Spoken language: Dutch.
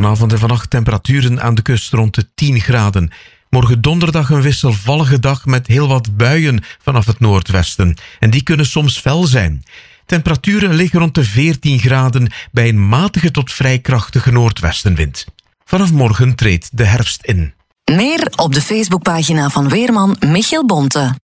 Vanavond en vannacht temperaturen aan de kust rond de 10 graden. Morgen donderdag een wisselvallige dag met heel wat buien vanaf het noordwesten. En die kunnen soms fel zijn. Temperaturen liggen rond de 14 graden bij een matige tot vrij krachtige noordwestenwind. Vanaf morgen treedt de herfst in. Meer op de Facebookpagina van weerman Michiel Bonte.